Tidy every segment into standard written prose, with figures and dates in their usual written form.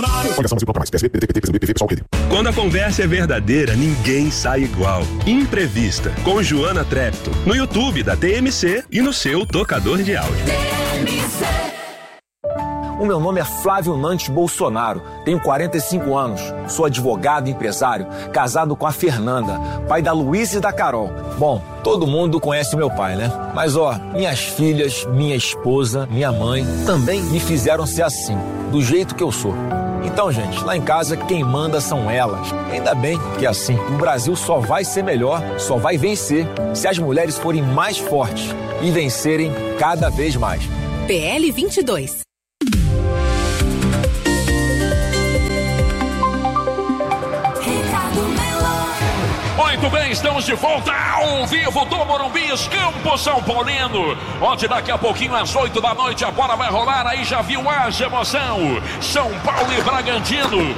Quando a conversa é verdadeira, ninguém sai igual. Imprevista, com Joana Trepto, no YouTube da TMC e no seu tocador de áudio. O meu nome é Flávio Nantes Bolsonaro, tenho 45 anos, sou advogado e empresário, casado com a Fernanda, pai da Luísa e da Carol. Bom, todo mundo conhece o meu pai, né? Mas minhas filhas, minha esposa, minha mãe também me fizeram ser assim, do jeito que eu sou. Então, gente, lá em casa quem manda são elas. Ainda bem que é assim. O Brasil só vai ser melhor, só vai vencer se as mulheres forem mais fortes e vencerem cada vez mais. PL 22. Muito bem, estamos de volta ao vivo do Morumbi, Campo São Paulino, onde daqui a pouquinho às 8 da noite a bola vai rolar. Aí já viu a emoção, São Paulo e Bragantino,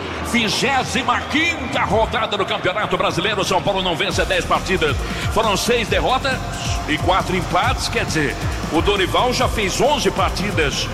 25ª rodada do Campeonato Brasileiro. São Paulo não vence 10 partidas, foram 6 derrotas e 4 empates, quer dizer, o Dorival já fez 11 partidas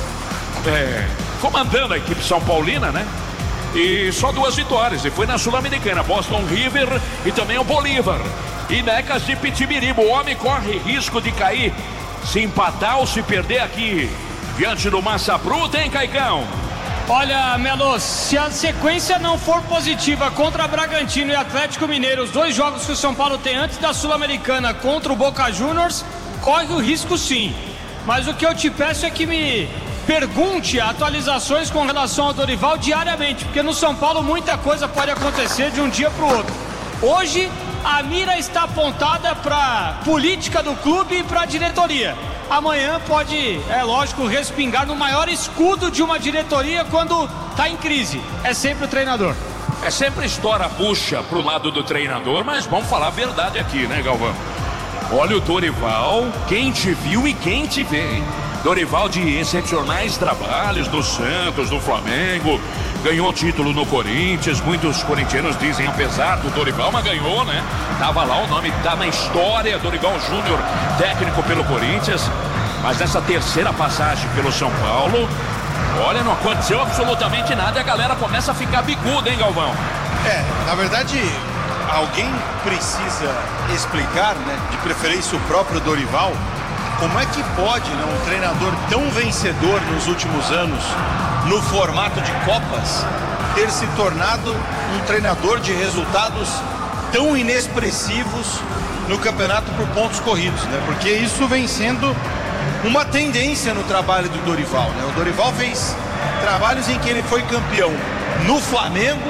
comandando a equipe São Paulina, né? E só 2 vitórias, e foi na Sul-Americana, Boston River e também o Bolívar. E Necas de Pitibiribo, o homem corre risco de cair, se empatar ou se perder aqui, diante do Massa Bruta, hein, Caicão? Olha, Melo, se a sequência não for positiva contra Bragantino e Atlético Mineiro, os 2 jogos que o São Paulo tem antes da Sul-Americana contra o Boca Juniors, corre o risco sim. Mas o que eu te peço é que me pergunte atualizações com relação ao Dorival diariamente, porque no São Paulo muita coisa pode acontecer de um dia para o outro. Hoje a mira está apontada para a política do clube e para a diretoria. Amanhã pode, lógico, respingar no maior escudo de uma diretoria quando está em crise. É sempre o treinador. É sempre estoura a bucha pro lado do treinador, mas vamos falar a verdade aqui, né, Galvão? Olha o Dorival, quem te viu e quem te vê, hein? Dorival de excepcionais trabalhos no Santos, no Flamengo, ganhou título no Corinthians. Muitos corintianos dizem, apesar do Dorival, mas ganhou, né? Tava lá, o nome tá na história, Dorival Júnior, técnico pelo Corinthians. Mas nessa terceira passagem pelo São Paulo, olha, não aconteceu absolutamente nada e a galera começa a ficar bicuda, hein, Galvão? Na verdade, alguém precisa explicar, né? De preferência o próprio Dorival, como é que pode, né, um treinador tão vencedor nos últimos anos, no formato de Copas, ter se tornado um treinador de resultados tão inexpressivos no campeonato por pontos corridos, né? Porque isso vem sendo uma tendência no trabalho do Dorival, né? O Dorival fez trabalhos em que ele foi campeão no Flamengo,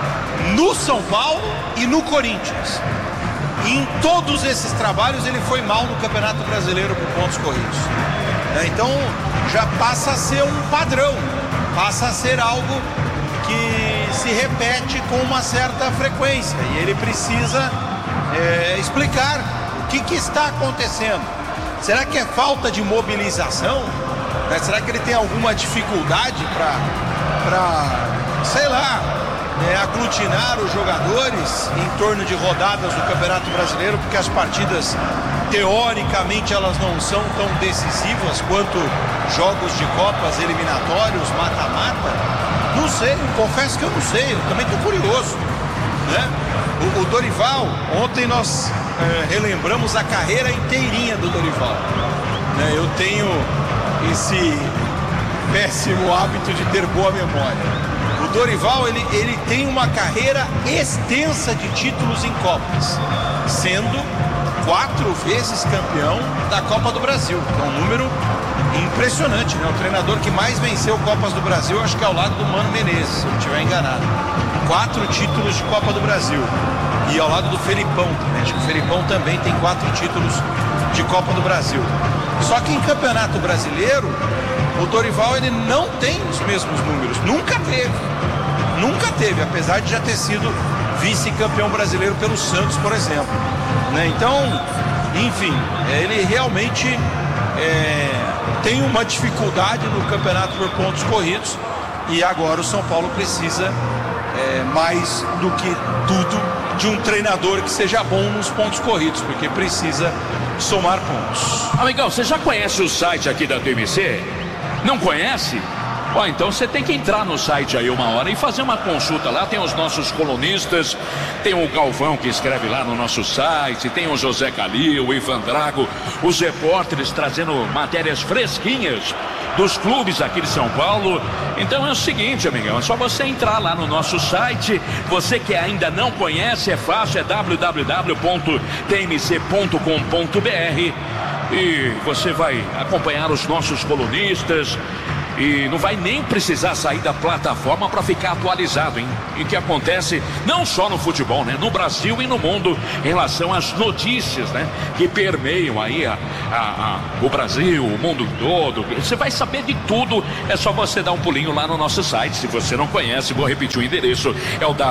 no São Paulo e no Corinthians. E em todos esses trabalhos ele foi mal no Campeonato Brasileiro por pontos corridos. Então já passa a ser um padrão, passa a ser algo que se repete com uma certa frequência. E ele precisa explicar o que está acontecendo. Será que é falta de mobilização? Será que ele tem alguma dificuldade para sei lá, aglutinar os jogadores em torno de rodadas do Campeonato Brasileiro, porque as partidas, teoricamente, elas não são tão decisivas quanto jogos de Copas eliminatórios, mata-mata? Não sei, confesso que eu não sei, eu também estou curioso, né? O Dorival, ontem nós relembramos a carreira inteirinha do Dorival, né? Eu tenho esse péssimo hábito de ter boa memória. O Dorival, ele tem uma carreira extensa de títulos em Copas, sendo 4 vezes campeão da Copa do Brasil. É um número impressionante, né? O treinador que mais venceu Copas do Brasil, acho que é ao lado do Mano Menezes, se eu não estiver enganado. 4 títulos de Copa do Brasil. E ao lado do Felipão também. Acho que o Felipão também tem 4 títulos de Copa do Brasil. Só que em Campeonato Brasileiro, o Dorival, ele não tem os mesmos números. Nunca teve, apesar de já ter sido vice-campeão brasileiro pelo Santos, por exemplo, né? Então, enfim, ele realmente tem uma dificuldade no campeonato por pontos corridos. E agora o São Paulo precisa, mais do que tudo, de um treinador que seja bom nos pontos corridos, porque precisa somar pontos. Amigão, você já conhece o site aqui da TMC? Não conhece? Ó, então você tem que entrar no site aí uma hora e fazer uma consulta lá. Tem os nossos colunistas, tem o Galvão que escreve lá no nosso site, tem o José Calil, o Ivan Drago, os repórteres trazendo matérias fresquinhas dos clubes aqui de São Paulo. Então é o seguinte, amigão, é só você entrar lá no nosso site. Você que ainda não conhece, é fácil, é www.tmc.com.br e você vai acompanhar os nossos colunistas e não vai nem precisar sair da plataforma para ficar atualizado em que acontece não só no futebol, né, no Brasil e no mundo, em relação às notícias, né, que permeiam aí o Brasil, o mundo todo. Você vai saber de tudo, é só você dar um pulinho lá no nosso site. Se você não conhece, vou repetir o endereço, é o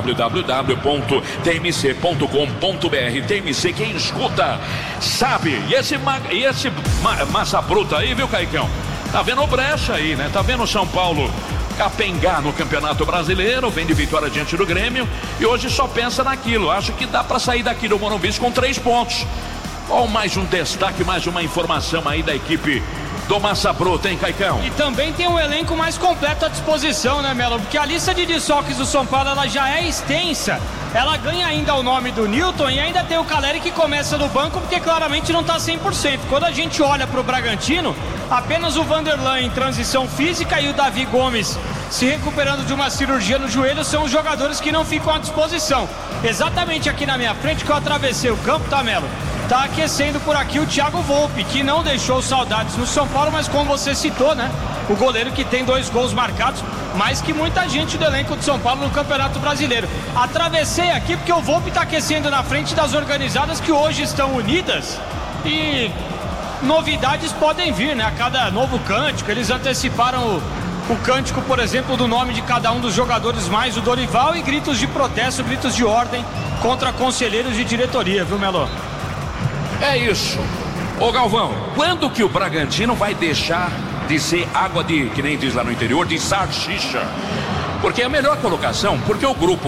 www.tmc.com.br. TMC, quem escuta sabe. E esse massa bruta aí, viu, Caicão? Tá vendo brecha aí, né? Tá vendo o São Paulo capengar no Campeonato Brasileiro, vem de vitória diante do Grêmio e hoje só pensa naquilo. Acho que dá pra sair daqui do Morumbi com 3 pontos. Ó, mais um destaque, mais uma informação aí da equipe do Massa Bruta, hein, Caicão? E também tem um elenco mais completo à disposição, né, Melo? Porque a lista de desfalques do São Paulo, ela já é extensa. Ela ganha ainda o nome do Newton e ainda tem o Caleri que começa no banco porque claramente não tá 100%. Quando a gente olha pro Bragantino, apenas o Vanderlan em transição física e o Davi Gomes se recuperando de uma cirurgia no joelho são os jogadores que não ficam à disposição. Exatamente aqui na minha frente que eu atravessei o campo, tá, Melo? Tá aquecendo por aqui o Thiago Volpi, que não deixou saudades no São Paulo, mas como você citou, né? O goleiro que tem 2 gols marcados, mais que muita gente do elenco de São Paulo no Campeonato Brasileiro. Atravessei aqui porque o Volpi tá aquecendo na frente das organizadas que hoje estão unidas e novidades podem vir, né? A cada novo cântico, eles anteciparam o cântico, por exemplo, do nome de cada um dos jogadores, mais o Dorival, e gritos de protesto, gritos de ordem contra conselheiros de diretoria, viu, Melo? É isso. Ô Galvão, quando que o Bragantino vai deixar de ser água de, que nem diz lá no interior, de salsicha? Porque é a melhor colocação, porque o grupo,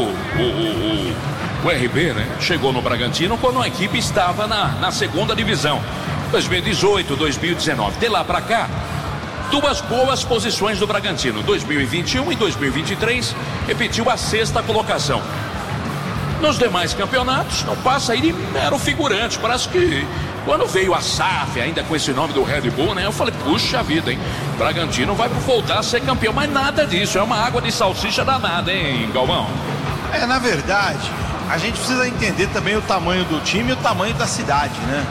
o RB, né, chegou no Bragantino quando a equipe estava na segunda divisão, 2018, 2019. De lá pra cá, 2 boas posições do Bragantino, 2021 e 2023, repetiu a 6ª colocação. Nos demais campeonatos, não passa aí de mero figurante. Parece que quando veio a SAF, ainda com esse nome do Red Bull, né? Eu falei, puxa vida, hein? Bragantino vai voltar a ser campeão, mas nada disso. É uma água de salsicha danada, hein, Galvão? Na verdade, a gente precisa entender também o tamanho do time e o tamanho da cidade, né?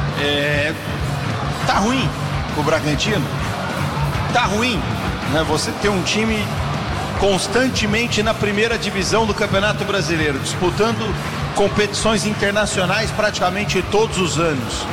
Tá ruim o Bragantino? Tá ruim, né? Você ter um time constantemente na primeira divisão do Campeonato Brasileiro, disputando competições internacionais praticamente todos os anos.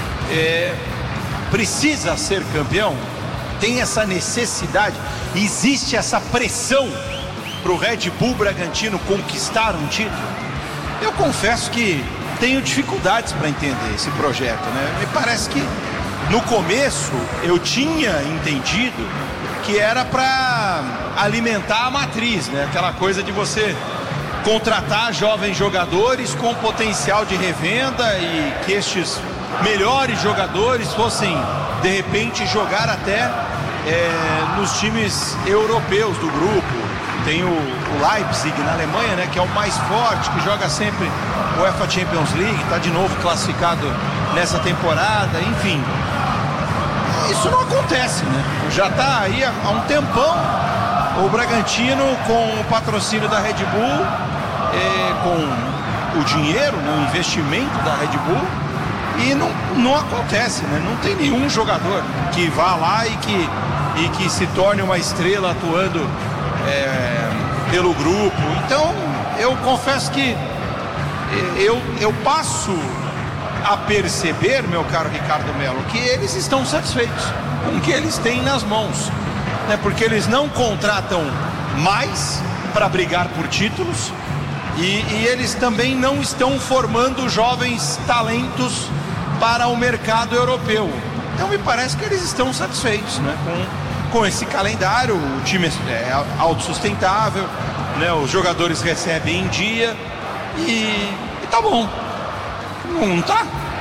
Precisa ser campeão? Tem essa necessidade? Existe essa pressão para o Red Bull Bragantino conquistar um título? Eu confesso que tenho dificuldades para entender esse projeto, né? Me parece que no começo eu tinha entendido que era para alimentar a matriz, né? Aquela coisa de você contratar jovens jogadores com potencial de revenda e que estes melhores jogadores fossem de repente jogar até nos times europeus do grupo. Tem o Leipzig na Alemanha, né, que é o mais forte, que joga sempre o UEFA Champions League, está de novo classificado nessa temporada, enfim. Isso não acontece, né? Já está aí há um tempão o Bragantino com o patrocínio da Red Bull, com o dinheiro, né, o investimento da Red Bull, e não acontece, né? Não tem nenhum jogador que vá lá e que se torne uma estrela atuando pelo grupo. Então eu confesso que eu passo a perceber, meu caro Ricardo Melo, que eles estão satisfeitos com o que eles têm nas mãos, né? Porque eles não contratam mais para brigar por títulos e eles também não estão formando jovens talentos para o mercado europeu. Então me parece que eles estão satisfeitos, né, com esse calendário. O time é autossustentável, né, os jogadores recebem em dia e tá bom. Não tá?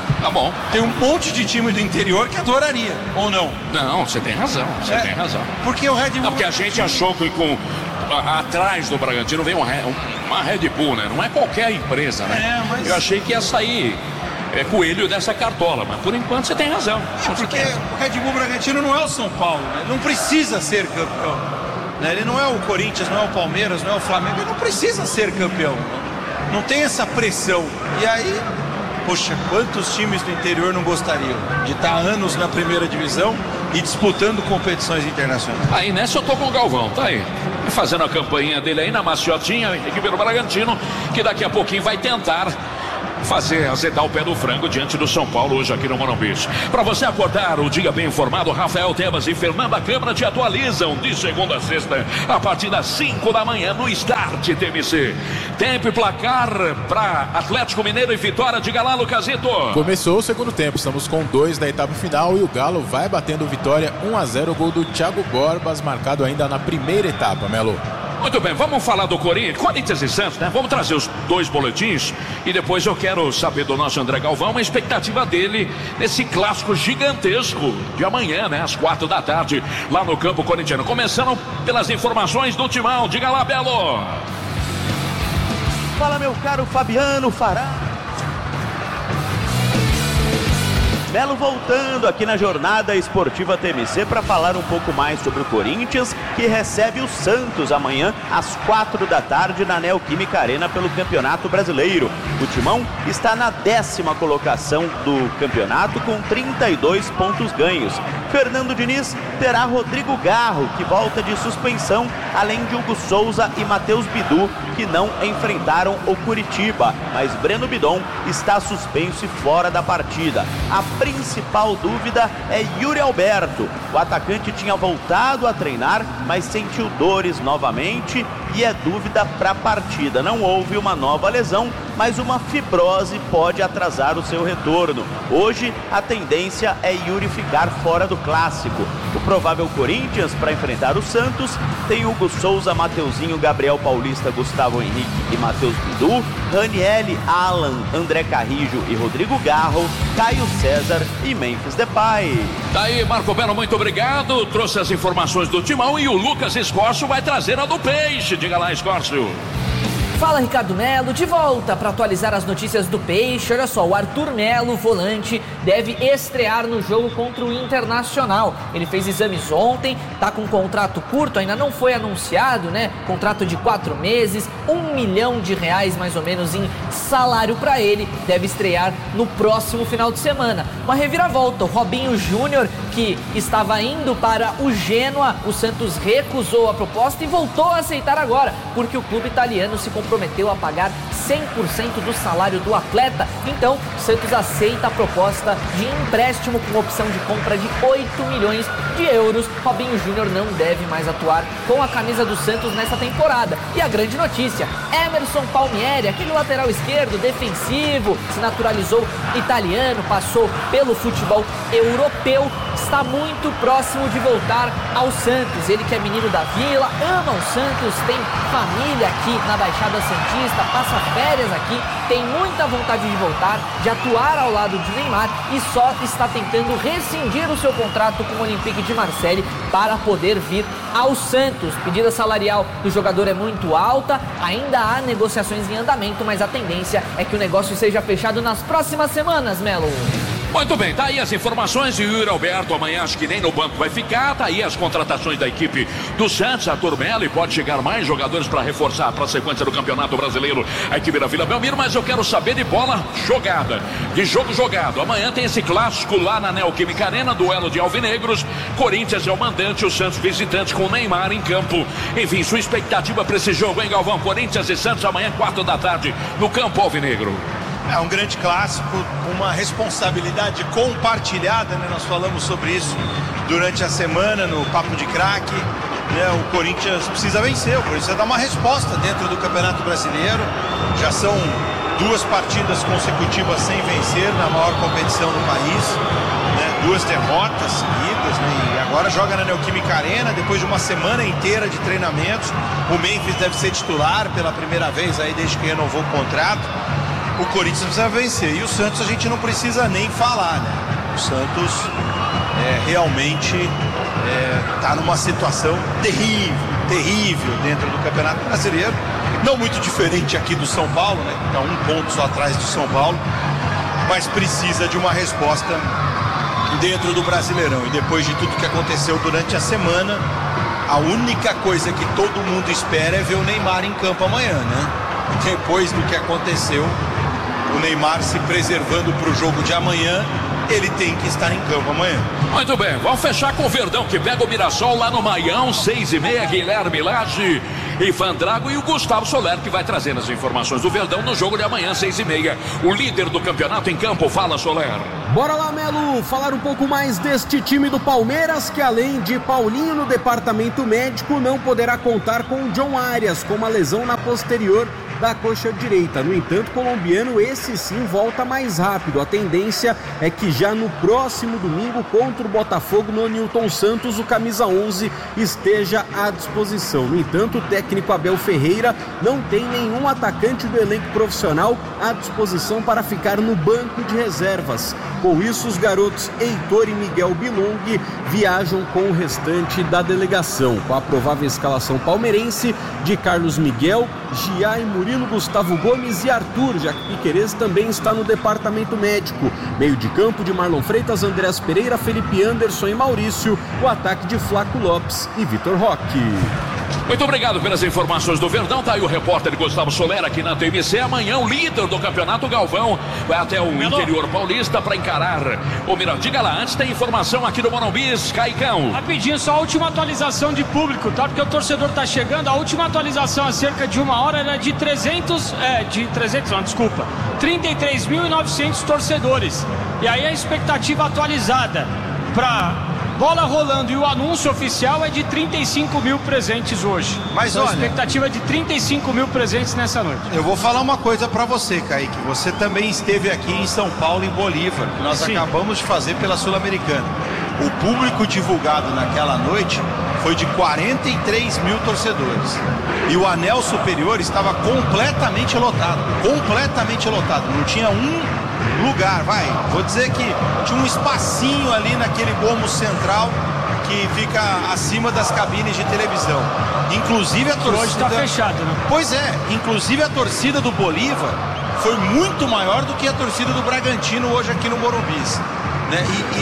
Tá bom. Tem um monte de time do interior que adoraria, ou não? Não, você tem razão, tem razão. Porque o Red Bull... Não, porque a gente achou que atrás do Bragantino vem uma Red Bull, né? Não é qualquer empresa, né? Mas... Eu achei que ia sair coelho dessa cartola, mas por enquanto você tem razão. Porque o Red Bull Bragantino não é o São Paulo, né? Não precisa ser campeão. Né? Ele não é o Corinthians, não é o Palmeiras, não é o Flamengo, ele não precisa ser campeão. Não tem essa pressão. E aí, poxa, quantos times do interior não gostariam de estar há anos na primeira divisão e disputando competições internacionais? Aí nessa eu tô com o Galvão, tá aí. Fazendo a campainha dele aí na maciotinha, a equipe do Bragantino, que daqui a pouquinho vai tentar azedar o pé do frango diante do São Paulo hoje aqui no Morumbi. Para você acordar o dia bem informado, Rafael Tebas e Fernanda Câmara te atualizam de segunda a sexta a partir das 5 da manhã no Start TMC. Tempo e placar para Atlético Mineiro e Vitória. Diga lá, Lucasito. Começou o segundo tempo, estamos com 2 da etapa final e o Galo vai batendo Vitória 1-0, o gol do Thiago Borbas, marcado ainda na primeira etapa, Melo. Muito bem, vamos falar do Corinthians e Santos, né? Vamos trazer os 2 boletins e depois eu quero saber do nosso André Galvão a expectativa dele nesse clássico gigantesco de amanhã, né? Às 4 da tarde, lá no campo corintiano. Começando pelas informações do Timão. Diga lá, Belo. Fala, meu caro Fabiano Fará. Melo voltando aqui na jornada esportiva TMC para falar um pouco mais sobre o Corinthians, que recebe o Santos amanhã às 4 da tarde na Neoquímica Arena pelo Campeonato Brasileiro. O Timão está na 10ª colocação do campeonato com 32 pontos ganhos. Fernando Diniz terá Rodrigo Garro, que volta de suspensão, além de Hugo Souza e Matheus Bidu, que não enfrentaram o Curitiba, mas Breno Bidon está suspenso e fora da partida. A principal dúvida é Yuri Alberto. O atacante tinha voltado a treinar, mas sentiu dores novamente e é dúvida para a partida. Não houve uma nova lesão, mas uma fibrose pode atrasar o seu retorno. Hoje, a tendência é Yuri ficar fora do clássico. O provável Corinthians para enfrentar o Santos tem Hugo Souza, Mateuzinho, Gabriel Paulista, Gustavo Henrique e Matheus Bidu, Ranieri, Alan, André Carrijo e Rodrigo Garro, Caio César e Memphis Depay. Tá aí, Marco Belo, muito obrigado. Trouxe as informações do Timão e o Lucas Escórcio vai trazer a do Peixe. Diga lá, Escórcio. Fala, Ricardo Melo, de volta para atualizar as notícias do Peixe. Olha só, o Arthur Melo, volante, deve estrear no jogo contra o Internacional. Ele fez exames ontem, tá com um contrato curto, ainda não foi anunciado, né? Contrato de 4 meses, R$1 milhão mais ou menos em salário para ele. Deve estrear no próximo final de semana. Uma reviravolta, o Robinho Júnior, que estava indo para o Genoa, o Santos recusou a proposta e voltou a aceitar agora, porque o clube italiano se comprometeu a pagar 100% do salário do atleta. Então, o Santos aceita a proposta de empréstimo com opção de compra de 8 milhões de euros. Robinho Júnior não deve mais atuar com a camisa do Santos nessa temporada. E a grande notícia, Emerson Palmieri, aquele lateral esquerdo defensivo, se naturalizou italiano, passou pelo futebol europeu, está muito próximo de voltar ao Santos. Ele que é menino da Vila, ama o Santos, tem família aqui na Baixada Santista, passa férias aqui, tem muita vontade de voltar, de atuar ao lado de Neymar e só está tentando rescindir o seu contrato com o Olympique de Marseille para poder vir ao Santos. Pedida salarial do jogador é muito alta, ainda há negociações em andamento, mas a tendência é que o negócio seja fechado nas próximas semanas, Melo. Muito bem, tá aí as informações de Yuri Alberto, amanhã acho que nem no banco vai ficar, tá aí as contratações da equipe do Santos, Arthur Melo, e pode chegar mais jogadores para reforçar para a sequência do Campeonato Brasileiro, a equipe da Vila Belmiro, mas eu quero saber de bola jogada, de jogo jogado. Amanhã tem esse clássico lá na Neoquímica Arena, duelo de alvinegros, Corinthians é o mandante, o Santos visitante com o Neymar em campo. Enfim, sua expectativa para esse jogo, hein, Galvão? Corinthians e Santos amanhã, 4 da tarde, no campo alvinegro. É um grande clássico, uma responsabilidade compartilhada, né? Nós falamos sobre isso durante a semana no Papo de Craque, né? O Corinthians precisa vencer, o Corinthians precisa dar uma resposta dentro do Campeonato Brasileiro. Já são 2 partidas consecutivas sem vencer na maior competição do país, né? 2 derrotas seguidas, né? E agora joga na Neoquímica Arena, depois de uma semana inteira de treinamentos. O Memphis deve ser titular pela primeira vez aí desde que renovou o contrato. o Corinthians precisa vencer. E o Santos a gente não precisa nem falar, né? O Santos realmente está numa situação terrível dentro do Campeonato Brasileiro. Não muito diferente aqui do São Paulo, né? Está um ponto só atrás do São Paulo. Mas precisa de uma resposta dentro do Brasileirão. E depois de tudo que aconteceu durante a semana, a única coisa que todo mundo espera é ver o Neymar em campo amanhã, né? Depois do que aconteceu, o Neymar se preservando para o jogo de amanhã, ele tem que estar em campo amanhã. Muito bem, vamos fechar com o Verdão, que pega o Mirassol lá no Maião, 6h30, Guilherme Lage e Vandrago, e o Gustavo Soler, que vai trazendo as informações do Verdão no jogo de amanhã, 6h30. O líder do campeonato em campo, fala, Soler. Bora lá, Melo, falar um pouco mais deste time do Palmeiras, que além de Paulinho no departamento médico, não poderá contar com o John Arias, com uma lesão na posterior da coxa direita. No entanto, o colombiano, esse sim, volta mais rápido. A tendência é que já no próximo domingo, contra o Botafogo, no Newton Santos, o camisa 11 esteja à disposição. No entanto, o técnico Abel Ferreira não tem nenhum atacante do elenco profissional à disposição para ficar no banco de reservas. Com isso, os garotos Heitor e Miguel Bilong viajam com o restante da delegação, com a provável escalação palmeirense de Carlos Miguel, Gia e Murilo, Gustavo Gomes e Arthur, já que Piquerez também está no departamento médico. Meio de campo de Marlon Freitas, Andrés Pereira, Felipe Anderson e Maurício, o ataque de Flaco Lopes e Vitor Roque. Muito obrigado pelas informações do Verdão. Tá aí o repórter Gustavo Soler aqui na TMC. Amanhã o líder do campeonato, Galvão, vai até o interior paulista para encarar o Mirão. Diga lá, antes tem informação aqui do Morumbi, Caicão. Rapidinho, só a última atualização de público, tá? Porque o torcedor tá chegando. A última atualização há cerca de uma hora era de 33.900 torcedores. E aí a expectativa atualizada para bola rolando e o anúncio oficial é de 35 mil presentes hoje. Mas então, olha, a expectativa é de 35 mil presentes nessa noite. Eu vou falar uma coisa pra você, Kaique. Você também esteve aqui em São Paulo, em Bolívar, que nós acabamos de fazer pela Sul-Americana. O público divulgado naquela noite foi de 43 mil torcedores. E o anel superior estava completamente lotado. Completamente lotado. Não tinha um lugar, vou dizer que tinha um espacinho ali naquele gomo central que fica acima das cabines de televisão. Inclusive a torcida... Hoje está fechado, né? Pois é, inclusive a torcida do Bolívar foi muito maior do que a torcida do Bragantino hoje aqui no Morumbi, né?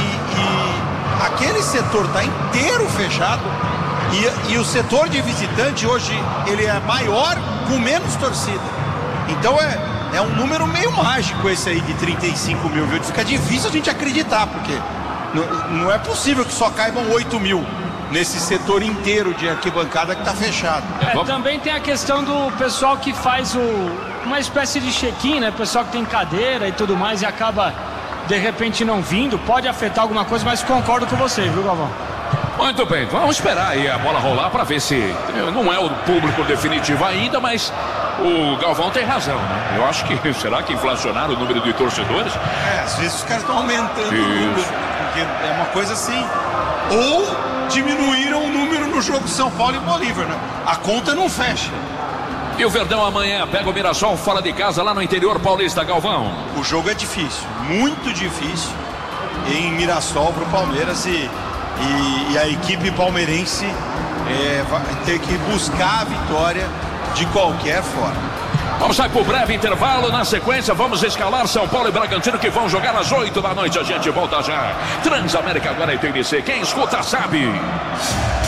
E aquele setor está inteiro fechado e o setor de visitante hoje ele é maior com menos torcida. Então é um número meio mágico esse aí de 35 mil, viu? Fica difícil a gente acreditar, porque não é possível que só caibam 8 mil nesse setor inteiro de arquibancada que está fechado. Também tem a questão do pessoal que faz uma espécie de check-in, né? Pessoal que tem cadeira e tudo mais e acaba de repente não vindo, pode afetar alguma coisa, mas concordo com você, viu, Galvão? Muito bem, vamos esperar aí a bola rolar para ver se não é o público definitivo ainda, mas o Galvão tem razão, né? Eu acho que, será que inflacionaram o número de torcedores? Às vezes os caras estão aumentando o número, porque é uma coisa assim, ou diminuíram o número no jogo São Paulo e Bolívar, né? A conta não fecha. E o Verdão amanhã pega o Mirassol fora de casa lá no interior paulista, Galvão. O jogo é difícil, muito difícil em Mirassol para o Palmeiras e a equipe palmeirense vai ter que buscar a vitória de qualquer forma. Vamos sair para o breve intervalo. Na sequência vamos escalar São Paulo e Bragantino, que vão jogar às 8 da noite. A gente volta já. Transamérica agora é TNC. Quem escuta sabe.